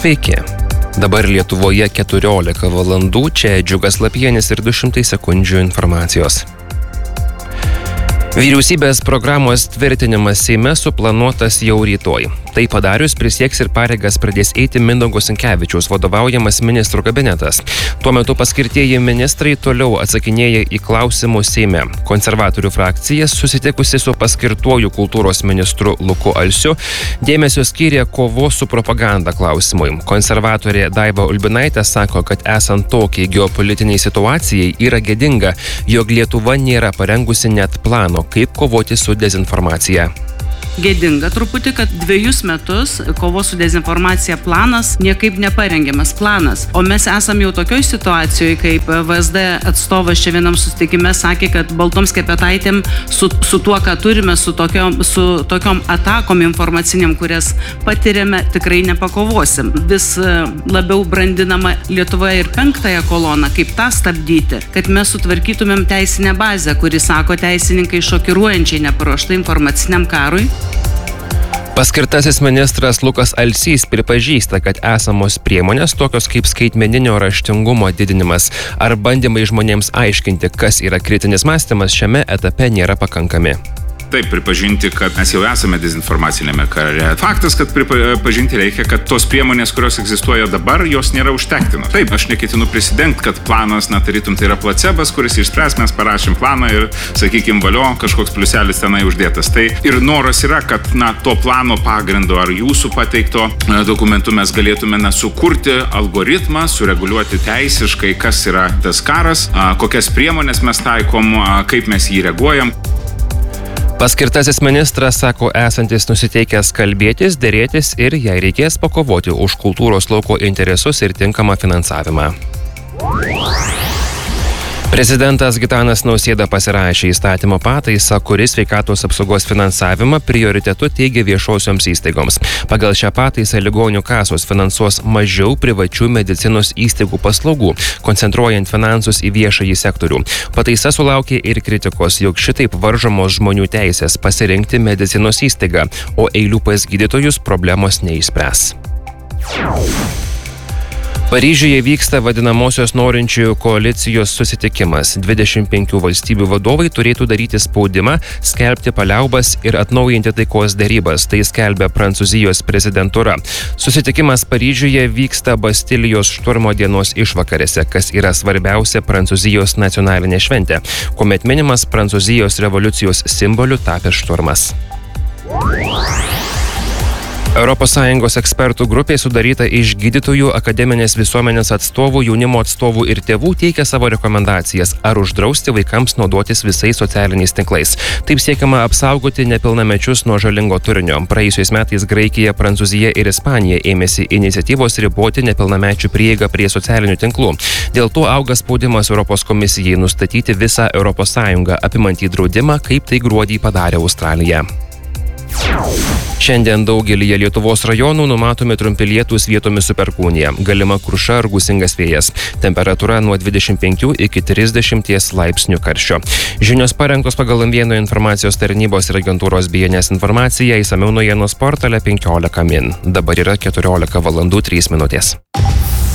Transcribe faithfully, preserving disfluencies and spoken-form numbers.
Sveiki. Dabar Lietuvoje keturiolika valandų, čia Džiugas Lapienis ir du šimtai sekundžių informacijos. Vyriausybės programos tvirtinimas Seime suplanuotas jau rytoj. Tai padarius prisieks ir pareigas pradės eiti Mindaugo Sinkevičiaus vadovaujamas ministrų kabinetas. Tuo metu paskirtieji ministrai toliau atsakinėja į klausimus Seime. Konservatorių frakcija, susitikusi su paskirtuoju kultūros ministru Luku Alsiu, dėmesio skyrė kovos su propaganda klausimui. Konservatorė Daiva Ulbinaitė sako, kad esant tokiai geopolitiniai situacijai yra gėdinga, jog Lietuva nėra parengusi net plano, kaip kovoti su dezinformacija. Gėdinga truputį, kad dviejus metus kovos su dezinformacija planas niekaip neparengiamas planas. O mes esam jau tokioj situacijoje, kaip V S D atstovas čia vienam susitikime sakė, kad baltom skepetaitėm su, su tuo, ką turime, su tokiom, su tokiom atakom informaciniam, kurias patiriame, tikrai nepakovosim. Vis labiau brandinama Lietuvoje ir penktąją koloną, kaip tą stabdyti, kad mes sutvarkytumėm teisinę bazę, kuri, sako teisininkai, šokiruojančiai neparuošta informaciniam karui. Paskirtasis ministras Lukas Alsys pripažįsta, kad esamos priemonės, tokios kaip skaitmeninio raštingumo didinimas ar bandymai žmonėms aiškinti, kas yra kritinis mąstymas, šiame etape nėra pakankami. Taip, pripažinti, kad mes jau esame dezinformacinėme kare. Faktas, kad pripažinti reikia, kad tos priemonės, kurios egzistuoja dabar, jos nėra užtektinos. Taip, aš neketinu prisidengti, kad planas, na, tarytum, tai yra placebas, kuris išspręs, mes parašym planą ir, sakykim, valio, kažkoks pliuselis tenai uždėtas. Tai ir noras yra, kad, na, to plano pagrindo ar jūsų pateikto dokumentų mes galėtume, na, sukurti algoritmą, sureguliuoti teisiškai, kas yra tas karas, kokias priemonės mes taikom, kaip mes jį reaguojam. Paskirtasis ministras sako esantis nusiteikęs kalbėtis, derėtis ir jei reikės pakovoti už kultūros lauko interesus ir tinkamą finansavimą. Prezidentas Gitanas Nausėda pasirašė įstatymo pataisą, kuris sveikatos apsaugos finansavimą prioritetu teigia viešosioms įstaigoms. Pagal šią pataisą ligonių kasos finansuos mažiau privačių medicinos įstaigų paslaugų, koncentruojant finansus į viešąjį sektorių. Pataisa sulaukė ir kritikos, jog šitaip varžomos žmonių teisės pasirinkti medicinos įstaigą, o eilių pas gydytojus problemos neišspręs. Paryžiuje vyksta vadinamosios norinčiųjų koalicijos susitikimas. dvidešimt penkių valstybių vadovai turėtų daryti spaudimą, skelbti paliaubas ir atnaujinti taikos derybas. Tai skelbia Prancūzijos prezidentūra. Susitikimas Paryžiuje vyksta Bastilijos šturmo dienos išvakarėse, kas yra svarbiausia Prancūzijos nacionalinė šventė, kuomet minimas Prancūzijos revoliucijos simboliu tapęs šturmas. Europos Sąjungos ekspertų grupė sudaryta iš gydytojų, akademinės visuomenės atstovų, jaunimo atstovų ir tėvų teikia savo rekomendacijas, ar uždrausti vaikams naudotis visais socialiniais tinklais. Taip siekiama apsaugoti nepilnamečius nuo žalingo turinio. Praėjusiais metais Graikija, Prancūzija ir Ispanija ėmėsi iniciatyvos riboti nepilnamečių prieigą prie socialinių tinklų. Dėl to auga spaudimas Europos komisijai nustatyti visą Europos Sąjungą apimantį draudimą, kaip tai gruodį padarė Australija. Šiandien daugelyje Lietuvos rajonų numatomi trumpi lietūs, vietomis su perkūnija. Galima kruša ar gūsingas vėjas. Temperatūra nuo dvidešimt penkių iki trisdešimties laipsnių karščio. Žinios parengtos pagal M vieno informacijos tarnybos ir agentūros B N S informaciją, išsamiau naujienos portale penkiolika min. Dabar yra keturiolika valandų trys minutės.